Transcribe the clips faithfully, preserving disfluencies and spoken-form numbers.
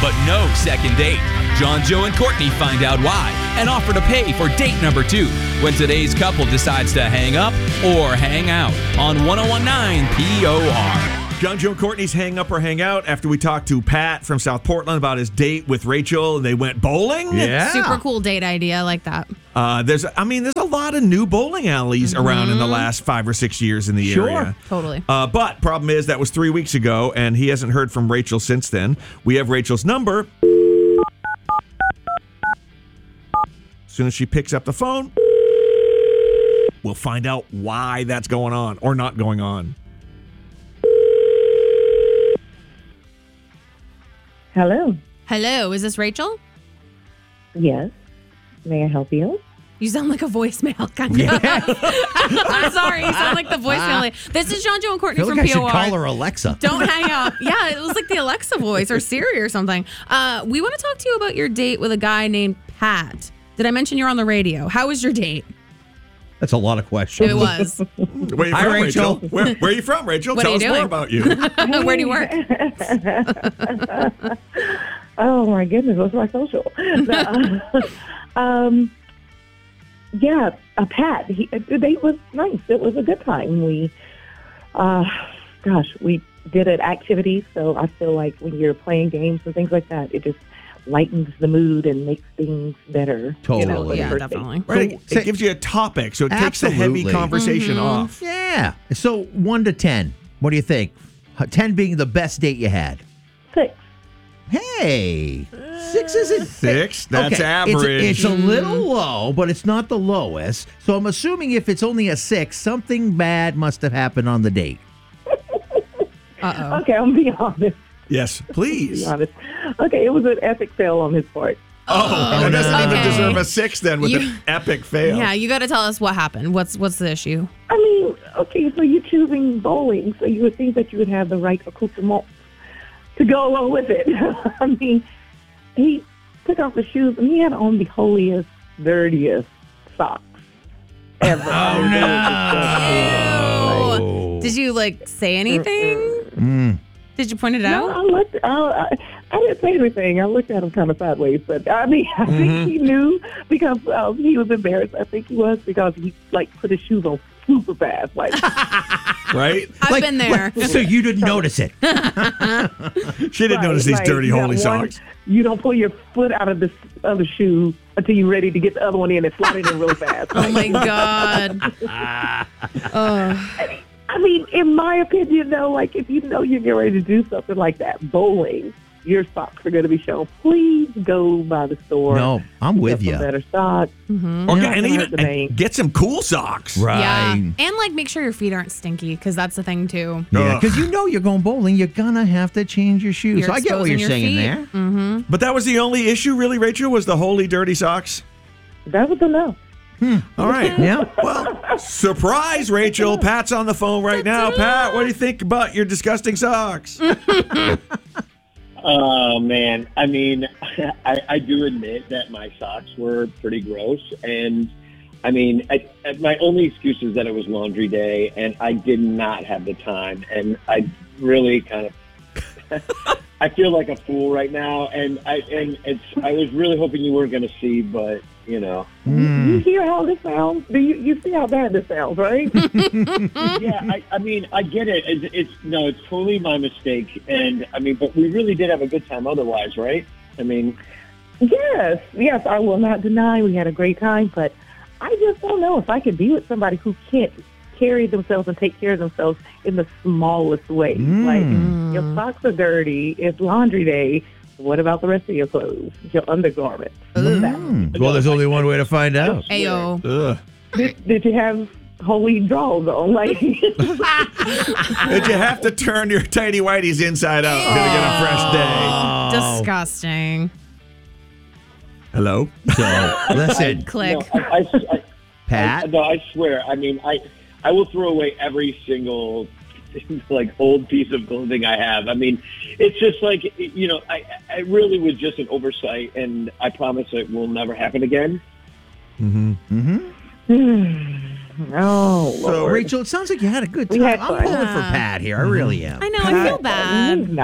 but no second date. John, Joe, and Courtney find out why and offer to pay for date number two when today's couple decides to hang up or hang out on one oh one nine P O R. John, Joe, and Courtney's Hang Up or Hang Out after we talked to Pat from South Portland about his date with Rachel, and they went bowling. Yeah. Super cool date idea. I like that. Uh, there's, I mean, there's a lot of new bowling alleys Mm-hmm. around in the last five or six years in the Sure. area. Totally. Uh, but problem is that was three weeks ago, and he hasn't heard from Rachel since then. We have Rachel's number. As soon as she picks up the phone, we'll find out why that's going on or not going on. Hello. Hello, is this Rachel? Yes. May I help you? You sound like a voicemail, kind of. I'm sorry, you sound like the voicemail. This is John, Joe, and I Courtney feel from like I P should O R. call her Alexa. Don't hang up. Yeah, it was like the Alexa voice or Siri or something. Uh, we want to talk to you about your date with a guy named Pat. Did I mention you're on the radio? How was your date? That's a lot of questions. It was. Where are you Hi, from, Rachel. Rachel? Where, where are you from, Rachel? What Tell are us you more doing? about you. Where do you work? Oh my goodness, what's my social? No, uh, um, yeah, a Pat. He, the date was nice. It was a good time. We, uh, gosh, we did an activity. So I feel like when you're playing games and things like that, it just lightens the mood and makes things better. You know, Totally. for the Yeah, first date. definitely. Right? It, So- it gives you a topic, so it takes the heavy Absolutely. conversation Mm-hmm. off. Yeah. So one to ten. What do you think? ten being the best date you had. Six. Hey, six isn't Six? That's okay, average. It's, it's a little low, but it's not the lowest. So I'm assuming if it's only a six, something bad must have happened on the date. Uh-oh. Okay, I'm gonna be honest. Yes, please. Be honest. Okay, it was an epic fail on his part. Oh, it doesn't even okay. deserve a six then with You- an epic fail. Yeah, you got to tell us what happened. What's what's the issue? I mean, okay, so you're choosing bowling, so you would think that you would have the right accoutrement to go along with it. I mean, he took off his shoes and he had on the holiest, dirtiest socks ever. Oh, no. Ew. Did you like say anything? Mm. Did you point it No, out? I looked. I, I, I didn't say anything. I looked at him kind of sideways, but I mean, I think he knew because um, he was embarrassed. I think he was because he like put his shoes on super fast, like. Right? I've Like- been there. like- so you didn't notice it. She didn't Right, notice these like, dirty you got holy one- socks. You don't pull your foot out of this other shoe until you're ready to get the other one in and slide it in really fast. Oh my god. oh. I mean, in my opinion, though, like if you know you're getting ready to do something like that, bowling, your socks are going to be shown. Please go by the store. No, I'm Get with some you. better socks. Mm-hmm. Or Yeah, get, and it even hurt the and bank. get some cool socks. Right. Yeah, and like make sure your feet aren't stinky because that's the thing too. Yeah, Ugh. because you know you're going bowling, you're gonna have to change your shoes. You're So I get what exposing you're your saying feet. there. Mm-hmm. But that was the only issue, really, Rachel, was the holy dirty socks? That was enough. All right. Yeah. Well, surprise, Rachel. Pat's on the phone right now. Pat, what do you think about your disgusting socks? Oh, man. I mean, I, I do admit that my socks were pretty gross. And, I mean, I, my only excuse is that it was laundry day, and I did not have the time. And I really kind of... I feel like a fool right now, and I and it's. I was really hoping you weren't going to see, but, you know. You hear how this sounds? Do you, you see how bad this sounds, right? Yeah, I, I mean, I get it. It's, it's no, it's totally my mistake, and I mean, but we really did have a good time otherwise, right? I mean, Yes, yes, I will not deny we had a great time, but I just don't know if I could be with somebody who can't carry themselves and take care of themselves in the smallest way. Mm. Like, your socks are dirty, it's laundry day, what about the rest of your clothes, your undergarments? Mm. Well, there's only one way to find out. Ayo. Ugh. Did, did you have holy drawers on? Like, Did you have to turn your tighty whities inside out to get a fresh day? Disgusting. Hello? So, listen, Click. no, I, I, I, Pat. I, no, I swear. I mean, I I will throw away every single like old piece of clothing I have. I mean, it's just like, you know, I I really was just an oversight, and I promise it will never happen again. Mm-hmm. oh, So, Lord. Rachel, it sounds like you had a good We time. had I'm fun. pulling for Pat here. I really am. I know. I feel He's bad. nice.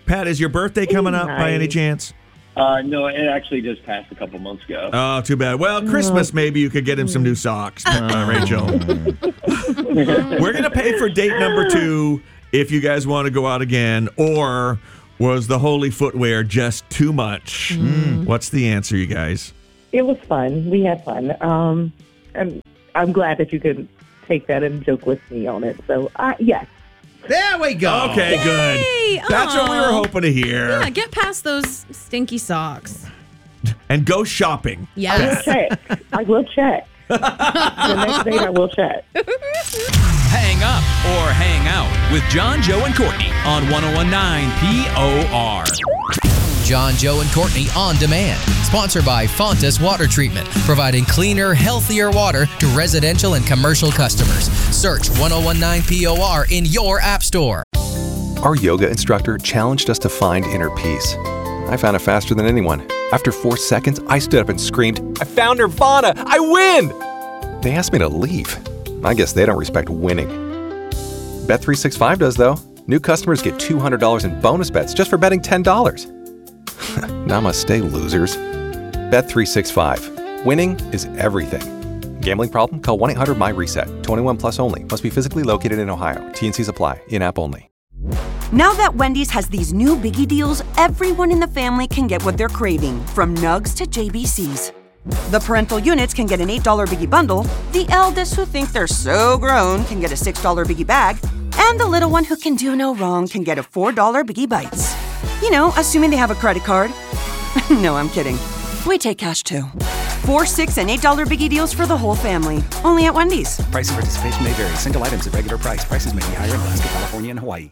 Pat, is your birthday coming up by any Nice. chance? Uh, no, it actually just passed a couple months ago. Oh, too bad. Well, Christmas, maybe you could get him some new socks, uh, Rachel. We're going to pay for date number two if you guys want to go out again, or was the holy footwear just too much? Mm. What's the answer, you guys? It was fun. We had fun. Um, and I'm glad that you could take that and joke with me on it. So, uh, yes. There we go. Okay, good. Yay! That's what we were Aw. hoping to hear. Yeah, get past those stinky socks. And go shopping. I will Yes. check. I will check. The next date, I will check. Hang up or hang out with John, Joe, and Courtney on one oh one nine P O R. John, Joe, and Courtney On Demand. Sponsored by Fontas Water Treatment, providing cleaner, healthier water to residential and commercial customers. Search one oh one nine P O R in your app store. Our yoga instructor challenged us to find inner peace. I found it faster than anyone. After four seconds, I stood up and screamed, "I found Nirvana! I win!" They asked me to leave. I guess they don't respect winning. Bet three sixty-five does, though. New customers get two hundred dollars in bonus bets just for betting ten dollars. Namaste, losers. Bet three sixty-five. Winning is everything. Gambling problem? Call one eight hundred my reset. twenty-one plus only. Must be physically located in Ohio. T N Cs apply. In-app only. Now that Wendy's has these new Biggie deals, everyone in the family can get what they're craving, from nugs to J B Cs. The parental units can get an eight dollar Biggie bundle, the eldest who think they're so grown can get a six dollar Biggie bag, and the little one who can do no wrong can get a four dollar Biggie Bites. You know, assuming they have a credit card. No, I'm kidding. We take cash too. Four, six, and eight dollar Biggie deals for the whole family. Only at Wendy's. Price and participation may vary. Single items at regular price. Prices may be higher in Alaska, California, and Hawaii.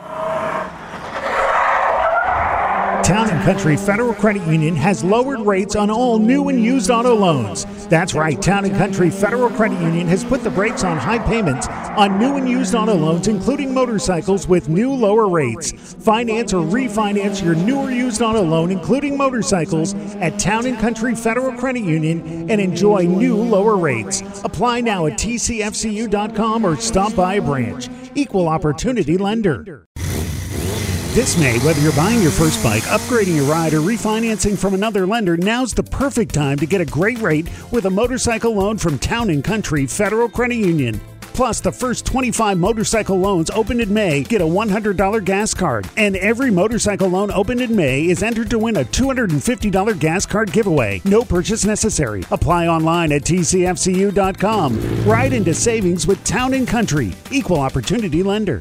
Town and Country Federal Credit Union has lowered rates on all new and used auto loans. That's right, Town and Country Federal Credit Union has put the brakes on high payments on new and used auto loans, including motorcycles, with new lower rates. Finance or refinance your new or used auto loan, including motorcycles, at Town and Country Federal Credit Union and enjoy new lower rates. Apply now at T C F C U dot com or stop by a branch. Equal Opportunity Lender. This May, whether you're buying your first bike, upgrading your ride, or refinancing from another lender, now's the perfect time to get a great rate with a motorcycle loan from Town and Country Federal Credit Union. Plus, the first twenty-five motorcycle loans opened in May get a one hundred dollars gas card. And every motorcycle loan opened in May is entered to win a two hundred fifty dollars gas card giveaway. No purchase necessary. Apply online at T C F C U dot com. Ride into savings with Town and Country. Equal Opportunity Lender.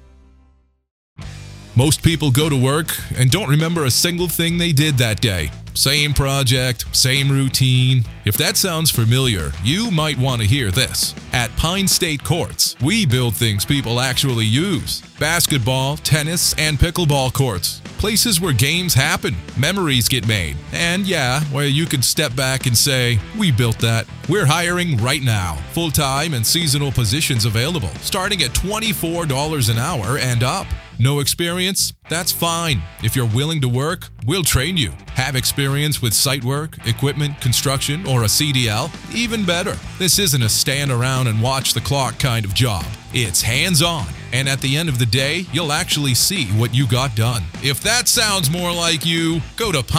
Most people go to work and don't remember a single thing they did that day. Same project, same routine. If that sounds familiar, you might want to hear this. At Pine State Courts, we build things people actually use. Basketball, tennis, and pickleball courts. Places where games happen, memories get made, and yeah, where you can step back and say, we built that. We're hiring right now. Full-time and seasonal positions available, starting at twenty-four dollars an hour and up. No experience? That's fine. If you're willing to work, we'll train you. Have experience with site work, equipment, construction, or a C D L? Even better. This isn't a stand around and watch the clock kind of job. It's hands-on. And at the end of the day, you'll actually see what you got done. If that sounds more like you, go to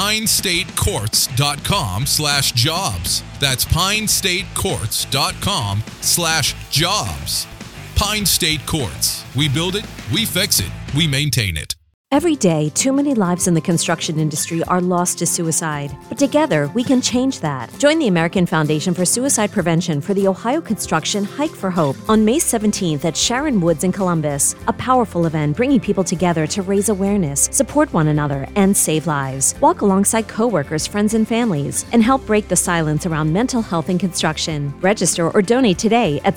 pinestatecourts.com slash jobs. That's pinestatecourts.com slash jobs. Pine State Courts. We build it, we fix it, we maintain it. Every day, too many lives in the construction industry are lost to suicide. But together, we can change that. Join the American Foundation for Suicide Prevention for the Ohio Construction Hike for Hope on May seventeenth at Sharon Woods in Columbus. A powerful event bringing people together to raise awareness, support one another, and save lives. Walk alongside coworkers, friends, and families, and help break the silence around mental health in construction. Register or donate today at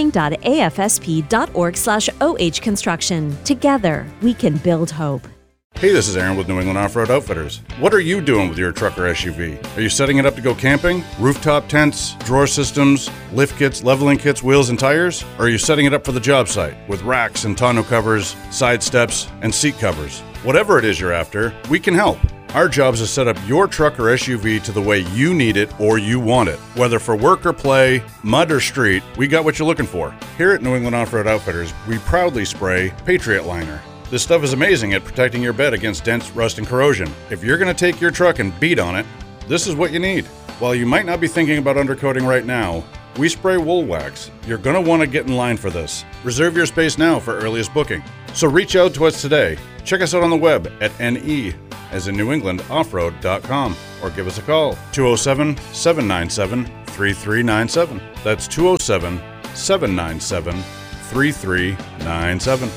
supporting.afsp.org slash OH construction. Together, we can build hope. Hey, this is Aaron with New England Off-Road Outfitters. What are you doing with your truck or S U V? Are you setting it up to go camping? Rooftop tents, drawer systems, lift kits, leveling kits, wheels, and tires? Or are you setting it up for the job site with racks and tonneau covers, side steps, and seat covers? Whatever it is you're after, we can help. Our job is to set up your truck or S U V to the way you need it or you want it. Whether for work or play, mud or street, we got what you're looking for. Here at New England Off-Road Outfitters, we proudly spray Patriot Liner. This stuff is amazing at protecting your bed against dents, rust, and corrosion. If you're going to take your truck and beat on it, this is what you need. While you might not be thinking about undercoating right now, we spray wool wax. You're going to want to get in line for this. Reserve your space now for earliest booking. So reach out to us today. Check us out on the web at N E, as in New England, offroad dot com, or give us a call, two oh seven, seven nine seven, three three nine seven. That's two oh seven, seven nine seven, three three nine seven.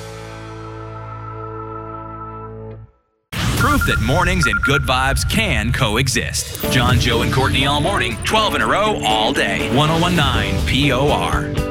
Proof that mornings and good vibes can coexist. John, Joe, and Courtney all morning, twelve in a row, all day. ten nineteen P O R.